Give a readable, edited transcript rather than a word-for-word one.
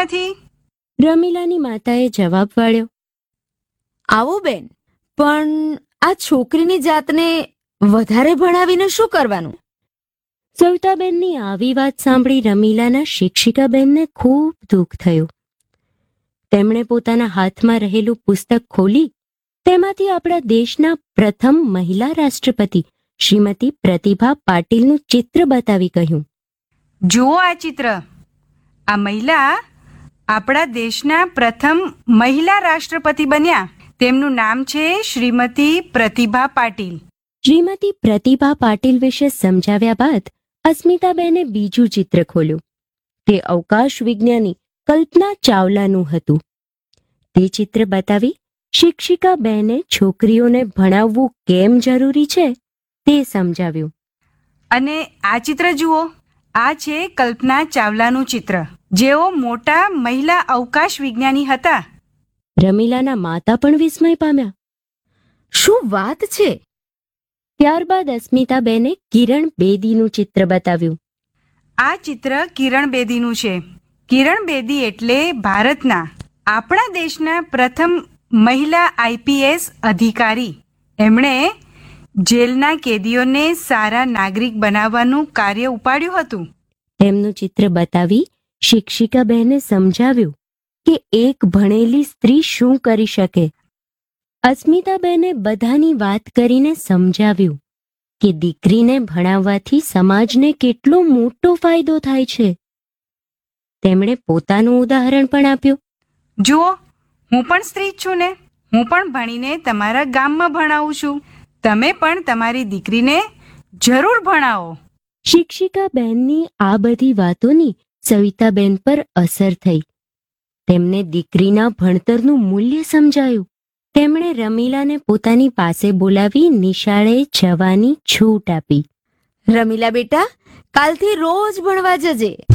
નથી. રમીલાની માતાએ જવાબ વાળ્યો. આવો બેન, પણ આ છોકરીની જાતને વધારે ભણાવીને શું કરવાનું? સવિતાબેનની આવી વાત સાંભળી રમીલાના શિક્ષિકાબેનને ખૂબ દુઃખ થયું. તેમણે પોતાના હાથમાં રહેલું પુસ્તક ખોલી તેમાંથી આપણા દેશના પ્રથમ મહિલા રાષ્ટ્રપતિ શ્રીમતી પ્રતિભા પાટીલનું ચિત્ર બતાવી કહ્યું, જુઓ આ ચિત્ર. આ મહિલા આપણા દેશના પ્રથમ મહિલા રાષ્ટ્રપતિ બન્યા. તેમનું નામ છે શ્રીમતી પ્રતિભા પાટીલ. શ્રીમતી પ્રતિભા પાટીલ વિશે સમજાવ્યા બાદ અસ્મિતાબેને બીજું ચિત્ર ખોલ્યું. તે અવકાશ વિજ્ઞાની કલ્પના ચાવલાનું હતું. તે ચિત્ર બતાવી શિક્ષિકા બહેને છોકરીઓને ભણાવવું કેમ જરૂરી છે તે સમજાવ્યું. અને આ ચિત્ર જુઓ. આ છે કલ્પના ચાવલાનું ચિત્ર, જેઓ મોટા મહિલા અવકાશ વિજ્ઞાની હતા. રમીલાના માતા પણ વિસ્મય પામ્યા. શું વાત છે! ત્યારબાદ અસ્મિતાબેને કિરણ બેદીનું ચિત્ર બતાવ્યું. આ ચિત્ર કિરણ બેદીનું છે. કિરણ બેદી એટલે ભારતના, આપણા દેશના પ્રથમ મહિલા આઈપીએસ અધિકારી. એમણે જેલના કેદીઓને સારા નાગરિક બનાવવાનું કાર્ય ઉપાડ્યું હતું. તેમનું ચિત્ર બતાવી શિક્ષિકા બહેને સમજાવ્યું કે એક ભણેલી સ્ત્રી શું કરી શકે. અસ્મિતાબેને બધાની વાત કરીને સમજાવ્યું કે દીકરીને ભણાવવાથી સમાજને કેટલો મોટો ફાયદો થાય છે. તેમણે પોતાનું ઉદાહરણ પણ આપ્યું. જુઓ, હું પણ સ્ત્રી જ છું ને. હું પણ ભણીને તમારા ગામમાં ભણાવું છું. તમે પણ તમારી દીકરીને જરૂર ભણાવો. શિક્ષિકા બહેનની આ બધી વાતોની સવિતાબેન પર અસર થઈ. તેમને દીકરીના ભણતરનું મૂલ્ય સમજાયું. તેમણે રમીલાને પોતાની પાસે બોલાવી નિશાળે જવાની છૂટ આપી. રમીલા બેટા, કાલથી રોજ ભણવા જજે.